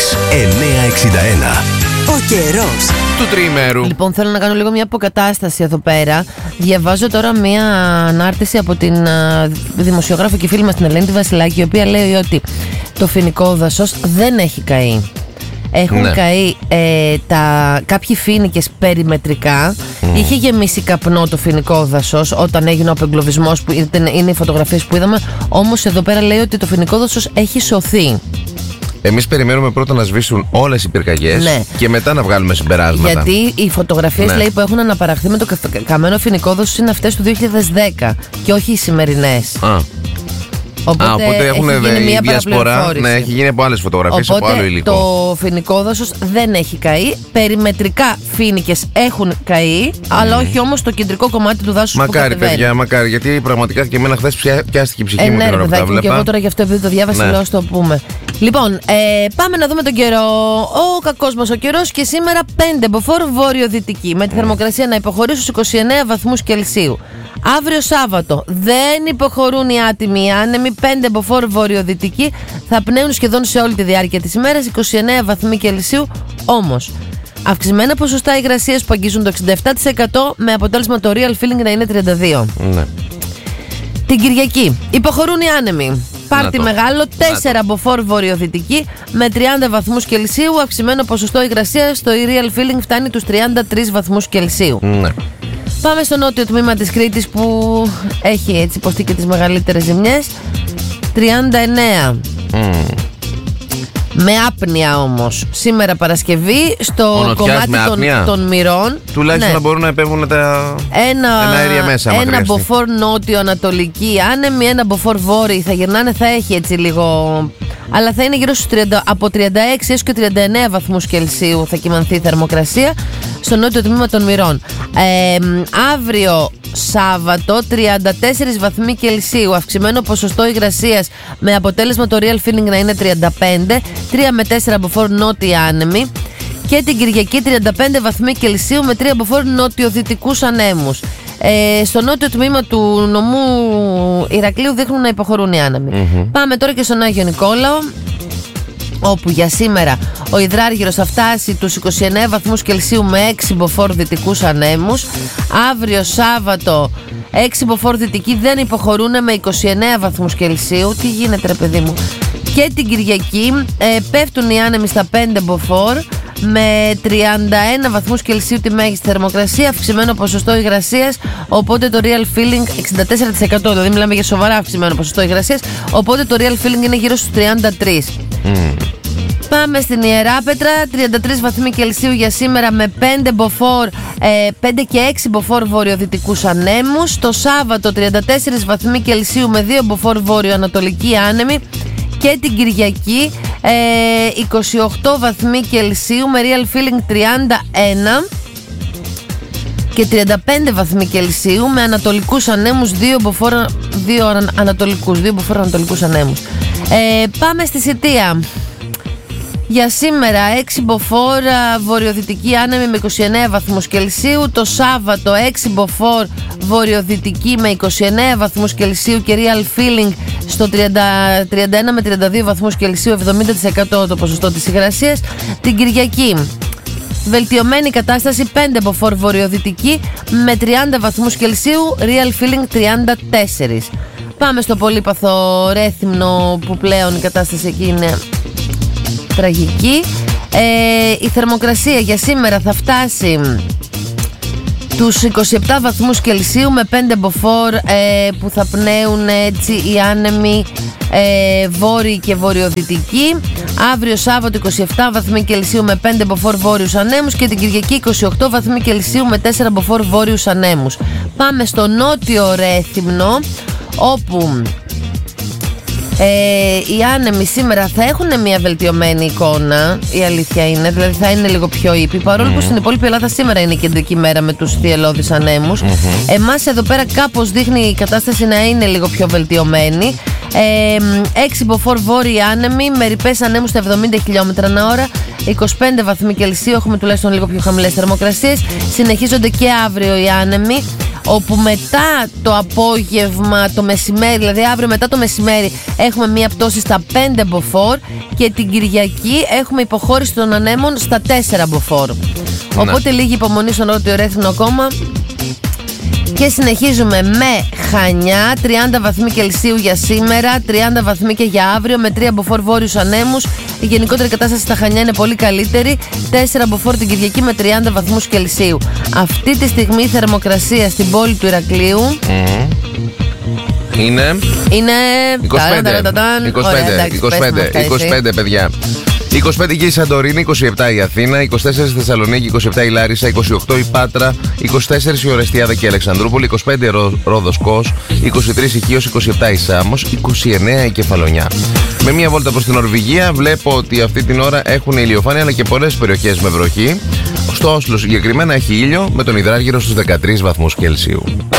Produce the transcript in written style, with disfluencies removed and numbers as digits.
Voice 961. Ο καιρός του τριημέρου. Λοιπόν, θέλω να κάνω λίγο μια αποκατάσταση εδώ πέρα. Διαβάζω τώρα μια ανάρτηση από την δημοσιογράφο και φίλη μας την Ελένη τη Βασιλάκη, η οποία λέει ότι το φοινικό δασός δεν έχει καεί. Έχουν καεί κάποιοι φοίνικες περιμετρικά. Είχε γεμίσει καπνό το φοινικό δασός όταν έγινε ο απεγκλωβισμός, που είναι οι φωτογραφίες που είδαμε. Όμως εδώ πέρα λέει ότι το φοινικό δασός έχει σωθεί. Εμείς περιμένουμε πρώτα να σβήσουν όλες οι πυρκαγιές και μετά να βγάλουμε συμπεράσματα. Γιατί οι φωτογραφίες λέει που έχουν αναπαραχθεί με το καμένο φοινικό δασός είναι αυτές του 2010 και όχι οι σημερινές. Οπότε έχουν γίνει μια διασπορά. Ναι, έχει γίνει από άλλες φωτογραφίες, από άλλο υλικό. Το φοινικό δάσος δεν έχει καεί. Περιμετρικά φοίνικες έχουν καεί, αλλά όχι όμως το κεντρικό κομμάτι του δάσους. Μακάρι, παιδιά, μακάρι. Γιατί πραγματικά και εμένα χθες πιάστηκε η ψυχή μου την ώρα που τα βλέπα. Και εγώ τώρα γι' αυτό, επειδή το διάβασα, λέω στο πούμε. Λοιπόν, πάμε να δούμε τον καιρό. Ο κακός μας ο καιρός και σήμερα 5 μποφόρ βόρειο-δυτική, με τη θερμοκρασία να υποχωρεί στους 29 βαθμούς Κελσίου. Αύριο Σάββατο δεν υποχωρούν οι άτιμοι, οι άνεμοι, 5 μποφόρ βορειοδυτικοί, θα πνέουν σχεδόν σε όλη τη διάρκεια της ημέρας, 29 βαθμοί Κελσίου. Όμως, αυξημένα ποσοστά υγρασίας που αγγίζουν το 67%, με αποτέλεσμα το real feeling να είναι 32. Ναι. Την Κυριακή υποχωρούν οι άνεμοι. Πάρτι μεγάλο, 4 μποφόρ βορειοδυτική, με 30 βαθμούς Κελσίου, αυξημένο ποσοστό υγρασίας, το real feeling φτάνει τους 33 βαθμούς Κελσίου. Ναι. Πάμε στο νότιο τμήμα της Κρήτης που έχει έτσι υποστεί και τις μεγαλύτερες ζημιές. 39. Με άπνοια όμως. Σήμερα Παρασκευή στο κομμάτι των Μυρών. Τουλάχιστον να μπορούν να επέμβουν τα αέρια μέσα. Ένα μποφόρ νότιο-ανατολική άνεμη, ένα μποφόρ βόρειο θα γυρνάνε, θα έχει έτσι λίγο. Αλλά θα είναι γύρω στους από 36 έως και 39 βαθμούς Κελσίου θα κυμανθεί η θερμοκρασία στο νότιο τμήμα των Μυρών. Αύριο Σάββατο 34 βαθμοί Κελσίου, αυξημένο ποσοστό υγρασίας, με αποτέλεσμα το real feeling να είναι 35, 3 με 4 μποφόρ νότια άνεμοι. Και την Κυριακή 35 βαθμοί Κελσίου με 3 μποφόρ νοτιοδυτικούς ανέμους. Στο νότιο τμήμα του νομού Ηρακλείου δείχνουν να υποχωρούν οι άνεμοι. Πάμε τώρα και στον Άγιο Νικόλαο, όπου για σήμερα ο υδράργυρος θα φτάσει τους 29 βαθμούς Κελσίου με 6 μποφόρ δυτικούς ανέμους. Αύριο Σάββατο 6 μποφόρ δυτικοί δεν υποχωρούν με 29 βαθμούς Κελσίου. Τι γίνεται ρε παιδί μου. Και την Κυριακή πέφτουν οι άνεμοι στα 5 μποφόρ με 31 βαθμούς Κελσίου τη μέγιστη θερμοκρασία, αυξημένο ποσοστό υγρασίας, οπότε το real feeling 64%, δηλαδή μιλάμε για σοβαρά αυξημένο ποσοστό υγρασίας, οπότε το real feeling είναι γύρω στους 33. Πάμε στην Ιεράπετρα, 33 βαθμοί Κελσίου για σήμερα με 5 και 6 μποφόρ βορειοδυτικούς ανέμους. Το Σάββατο 34 βαθμοί Κελσίου με 2 μποφόρ βόρειο-ανατολική άνεμη. Και την Κυριακή 28 βαθμοί Κελσίου με real feeling 31 και 35 βαθμοί Κελσίου με ανατολικούς ανέμους, 2 μποφόρ ανατολικούς ανέμους. Πάμε στη Σιτία. Για σήμερα 6 μποφόρ βορειοδυτική άνεμη με 29 βαθμούς Κελσίου. Το Σάββατο 6 μποφόρ βορειοδυτική με 29 βαθμούς Κελσίου και real feeling στο 31 με 32 βαθμούς Κελσίου, 70% το ποσοστό της υγρασίας. Την Κυριακή βελτιωμένη κατάσταση, 5 μποφόρ βορειοδυτική με 30 βαθμούς Κελσίου, real feeling 34. Πάμε στο πολύπαθο Ρέθυμνο, που πλέον η κατάσταση εκεί είναι τραγική. Η θερμοκρασία για σήμερα θα φτάσει τους 27 βαθμούς Κελσίου με 5 μποφόρ που θα πνέουν έτσι οι άνεμοι βόρειοι και βορειοδυτικοί. Αύριο Σάββατο 27 βαθμοί Κελσίου με 5 μποφόρ βόρειους ανέμους και την Κυριακή 28 βαθμοί Κελσίου με 4 μποφόρ βόρειους ανέμους. Πάμε στο νότιο Ρέθυμνο, όπου οι άνεμοι σήμερα θα έχουν μια βελτιωμένη εικόνα, η αλήθεια είναι, δηλαδή θα είναι λίγο πιο ήπιοι, παρόλο που στην υπόλοιπη Ελλάδα σήμερα είναι η κεντρική μέρα με τους θυελλώδεις ανέμους. Εμάς εδώ πέρα κάπως δείχνει η κατάσταση να είναι λίγο πιο βελτιωμένη. 6 μποφόρ βόρειοι άνεμοι με ρηπές ανέμους στα 70 χιλιόμετρα ανά ώρα, 25 βαθμοί Κελσίου, έχουμε τουλάχιστον λίγο πιο χαμηλές θερμοκρασίες. Συνεχίζονται και αύριο οι άνεμοι, όπου μετά το απόγευμα, το μεσημέρι, δηλαδή αύριο μετά το μεσημέρι, έχουμε μία πτώση στα 5 μποφόρ και την Κυριακή έχουμε υποχώρηση των ανέμων στα 4 μποφόρ. Οπότε λίγη υπομονή στον Νότιο Ρέθυμνο ακόμα. Και συνεχίζουμε με Χανιά, 30 βαθμοί Κελσίου για σήμερα, 30 βαθμοί και για αύριο, με 3 μποφόρ βόρειους ανέμους. Η γενικότερη κατάσταση στα Χανιά είναι πολύ καλύτερη, 4 μποφόρ την Κυριακή με 30 βαθμούς Κελσίου. Αυτή τη στιγμή η θερμοκρασία στην πόλη του Ηρακλείου είναι 25 παιδιά. 25 και η Σαντορίνη, 27 η Αθήνα, 24 η Θεσσαλονίκη, 27 η Λάρισα, 28 η Πάτρα, 24 η Ορεστιάδα και η Αλεξανδρούπολη, 25 Ρόδος Κος, 23 η Χίος, 27 η Σάμος, 29 η Κεφαλονιά. Με μία βόλτα προς την Νορβηγία βλέπω ότι αυτή την ώρα έχουν ηλιοφάνεια αλλά και πολλές περιοχές με βροχή. Στο Όσλο συγκεκριμένα έχει ήλιο με τον υδράργυρο στους 13 βαθμούς Κελσίου.